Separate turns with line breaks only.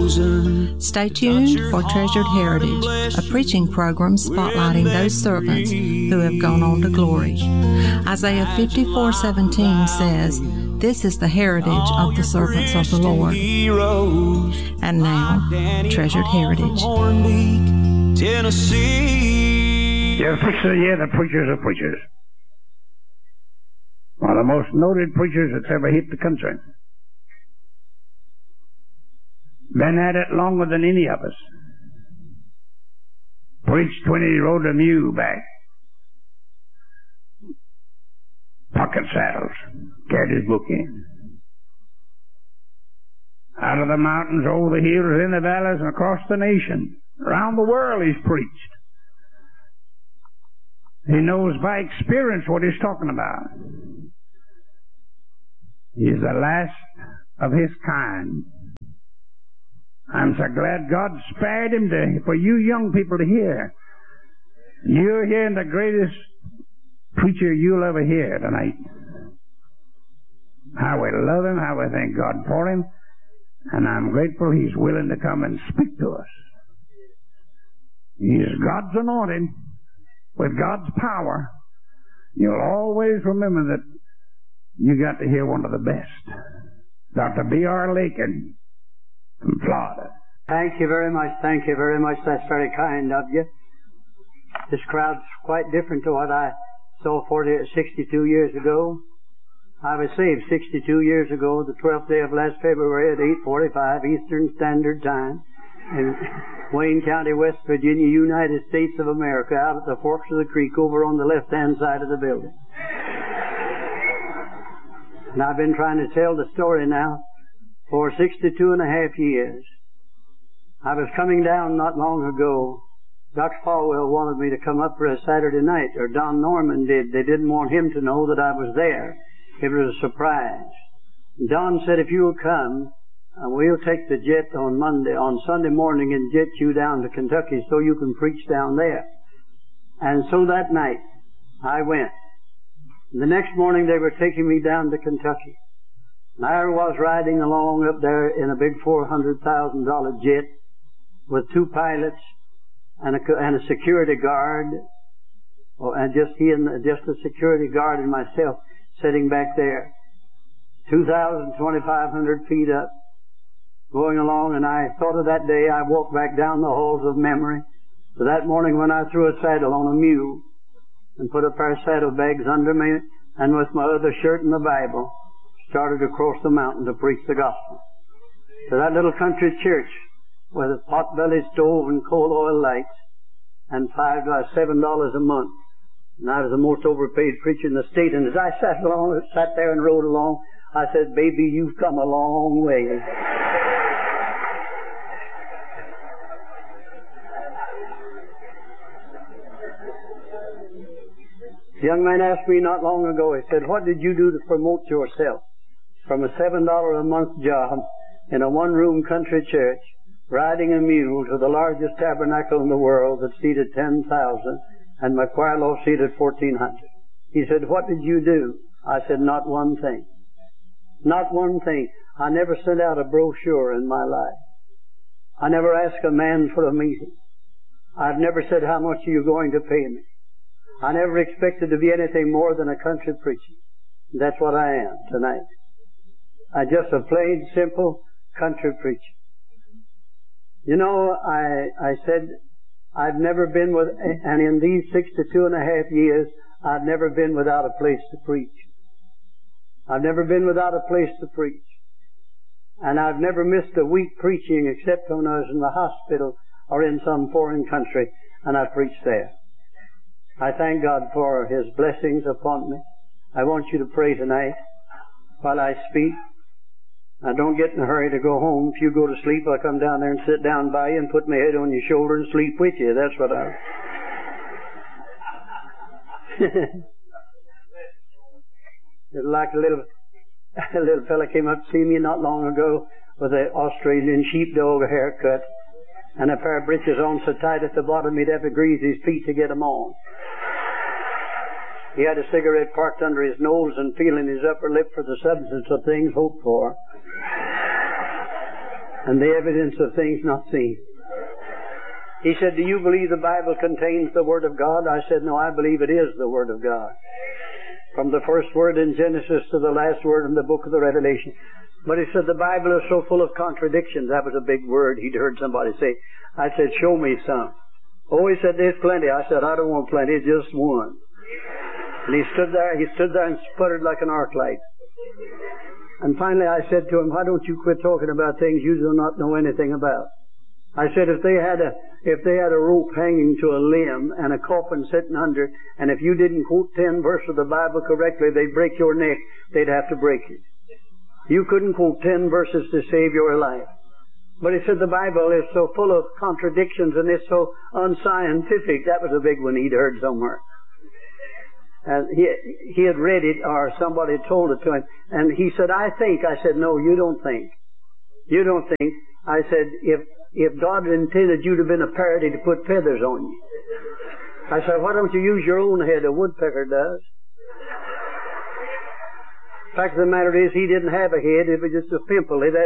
Stay tuned for Treasured Heritage, a preaching program spotlighting those servants who have gone on to glory. Isaiah 54:17 says, "This is the heritage of the servants of the Lord." And now, Treasured Heritage.
Tennessee.
You're fixing to hear the preachers of preachers. One of the most noted preachers that's ever hit the country. Been at it longer than any of us. Preached when he rode a mule back. Pocket saddles. Carried his book in. Out of the mountains, over the hills, in the valleys, and across the nation. Around the world he's preached. He knows by experience what he's talking about. He's the last of his kind. I'm so glad God spared him for you young people to hear. You're hearing the greatest preacher you'll ever hear tonight. How we love him, how we thank God for him, and I'm grateful he's willing to come and speak to us. He's God's anointed with God's power. You'll always remember that you got to hear one of the best. Dr. B.R. Lakin from Florida.
Thank you very much. Thank you very much. That's very kind of you. This crowd's quite different to what I saw 62 years ago. I was saved 62 years ago, the 12th day of last February at 8:45 Eastern Standard Time in Wayne County, West Virginia, United States of America, out at the forks of the creek over on the left-hand side of the building. And I've been trying to tell the story now for 62 and a half years. I was coming down not long ago. Dr. Falwell wanted me to come up for a Saturday night, or Don Norman did. They didn't want him to know that I was there. It was a surprise. Don said, if you'll come, we'll take the jet on Sunday morning and jet you down to Kentucky so you can preach down there. And so that night, I went. The next morning they were taking me down to Kentucky. And I was riding along up there in a big $400,000 jet with two pilots and a security guard, and just a security guard and myself sitting back there, 2,500 feet up, going along. And I thought of that day I walked back down the halls of memory to that morning when I threw a saddle on a mule and put a pair of saddlebags under me, and with my other shirt and the Bible, started across the mountain to preach the gospel to that little country church with a pot-bellied stove and coal oil lights and $7 a month. And I was the most overpaid preacher in the state. And as I sat there and rode along, I said, baby, you've come a long way. The young man asked me not long ago, he said, what did you do to promote yourself from a $7 a month job in a one-room country church, riding a mule, to the largest tabernacle in the world that seated 10,000, and my choir loft seated 1,400? He said, what did you do? I said, not one thing. Not one thing. I never sent out a brochure in my life. I never asked a man for a meeting. I've never said, how much are you going to pay me? I never expected to be anything more than a country preacher. That's what I am tonight. I'm just a plain, simple country preacher. You know, I said, I've never been and in these 62 and a half years, I've never been without a place to preach. I've never been without a place to preach. And I've never missed a week preaching except when I was in the hospital or in some foreign country, and I preached there. I thank God for His blessings upon me. I want you to pray tonight while I speak. Now, don't get in a hurry to go home. If you go to sleep, I'll come down there and sit down by you and put my head on your shoulder and sleep with you. That's what I... It's like a little fella came up to see me not long ago with an Australian sheepdog haircut and a pair of breeches on so tight at the bottom he'd have to grease his feet to get them on. He had a cigarette parked under his nose and feeling his upper lip for the substance of things hoped for. and the evidence of things not seen. He said, do you believe the Bible contains the Word of God? I said, no, I believe it is the Word of God. From the first word in Genesis to the last word in the book of the Revelation. But he said, the Bible is so full of contradictions. That was a big word he'd heard somebody say. I said, show me some. Oh, he said, there's plenty. I said, I don't want plenty, just one. And he stood there and sputtered like an arc light. And finally I said to him, why don't you quit talking about things you do not know anything about? I said, if they had a rope hanging to a limb and a coffin sitting under it, and if you didn't quote 10 verses of the Bible correctly, they'd break your neck, they'd have to break it. You couldn't quote 10 verses to save your life. But he said the Bible is so full of contradictions and it's so unscientific. That was a big one he'd heard somewhere. And he had read it, or somebody told it to him, and he said, I think. I said, no, you don't think. You don't think. I said, if God had intended you to have been a parrot, He'd put feathers on you. I said, why don't you use your own head? A woodpecker does. The fact of the matter is, he didn't have a head. It was just a pimple. It